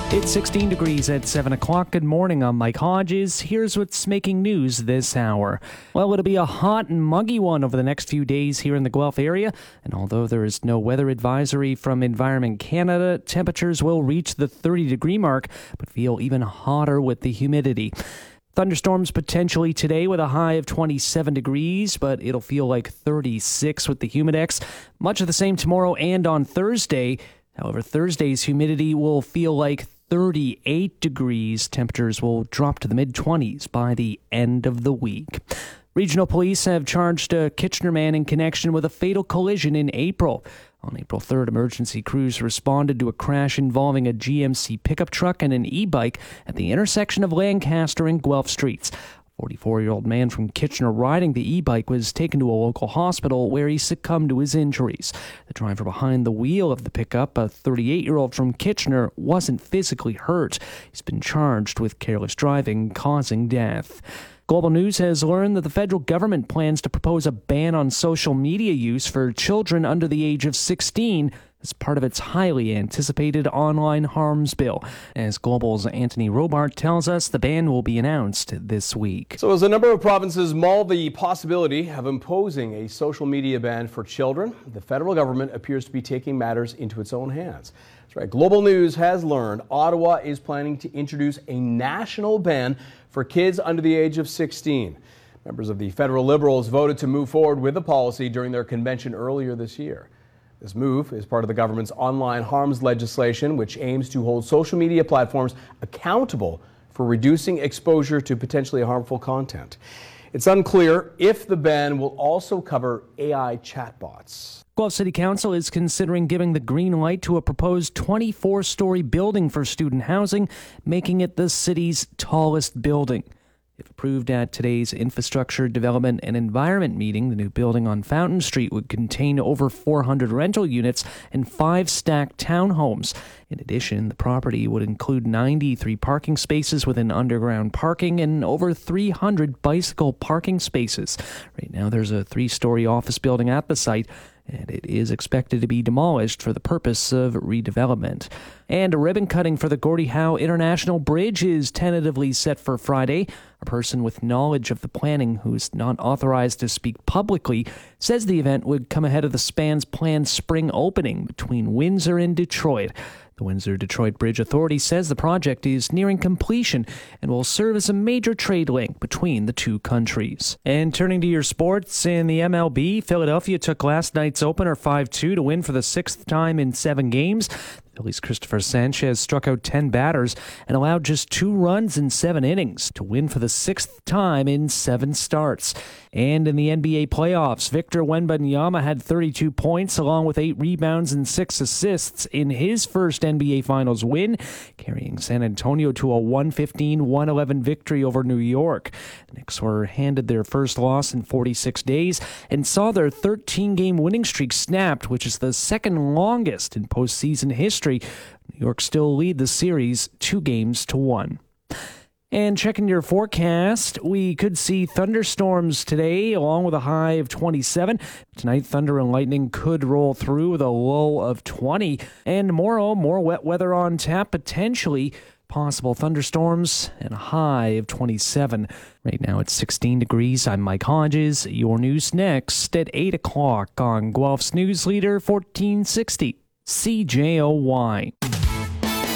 It's 16 degrees at 7 o'clock. Good morning, I'm Mike Hodges. Here's what's making news this hour. Well, it'll be a hot and muggy one over the next few days here in the Guelph area. And although there is no weather advisory from Environment Canada, temperatures will reach the 30-degree mark, but feel even hotter with the humidity. Thunderstorms potentially today with a high of 27 degrees, but it'll feel like 36 with the humidex. Much of the same tomorrow and on Thursday. However, Thursday's humidity will feel like 38 degrees. Temperatures will drop to the mid-20s by the end of the week. Regional police have charged a Kitchener man in connection with a fatal collision in April. On April 3rd, emergency crews responded to a crash involving a GMC pickup truck and an e-bike at the intersection of Lancaster and Guelph Streets. A 44-year-old man from Kitchener riding the e-bike was taken to a local hospital where he succumbed to his injuries. The driver behind the wheel of the pickup, a 38-year-old from Kitchener, wasn't physically hurt. He's been charged with careless driving causing death. Global News has learned that the federal government plans to propose a ban on social media use for children under the age of 16 as part of its highly anticipated online harms bill. As Global's Anthony Robart tells us, the ban will be announced this week. So as a number of provinces mull the possibility of imposing a social media ban for children, the federal government appears to be taking matters into its own hands. That's right. Global News has learned Ottawa is planning to introduce a national ban for kids under the age of 16. Members of the federal Liberals voted to move forward with the policy during their convention earlier this year. This move is part of the government's online harms legislation, which aims to hold social media platforms accountable for reducing exposure to potentially harmful content. It's unclear if the ban will also cover AI chatbots. Guelph City Council is considering giving the green light to a proposed 24-story building for student housing, making it the city's tallest building. If approved at today's Infrastructure, Development and Environment meeting, the new building on Fountain Street would contain over 400 rental units and 5 stacked townhomes. In addition, the property would include 93 parking spaces within underground parking and over 300 bicycle parking spaces. Right now, there's a 3-story office building at the site, and it is expected to be demolished for the purpose of redevelopment. And a ribbon cutting for the Gordie Howe International Bridge is tentatively set for Friday. A person with knowledge of the planning who's not authorized to speak publicly says the event would come ahead of the span's planned spring opening between Windsor and Detroit. The Windsor-Detroit Bridge Authority says the project is nearing completion and will serve as a major trade link between the two countries. And turning to your sports, in the MLB, Philadelphia took last night's opener 5-2 to win for the 6th time in 7 games. Phillies' Christopher Sanchez struck out 10 batters and allowed just 2 runs in 7 innings to win for the 6th time in 7 starts. And in the NBA playoffs, Victor Wembanyama had 32 points along with 8 rebounds and 6 assists in his first NBA Finals win, carrying San Antonio to a 115-111 victory over New York. The Knicks were handed their first loss in 46 days and saw their 13-game winning streak snapped, which is the second longest in postseason history. New York still lead the series 2-1. And checking your forecast, we could see thunderstorms today along with a high of 27. Tonight, thunder and lightning could roll through with a low of 20. And tomorrow, more wet weather on tap, potentially possible thunderstorms and a high of 27. Right now it's 16 degrees. I'm Mike Hodges. Your news next at 8 o'clock on Guelph's News Leader 1460. CJOY.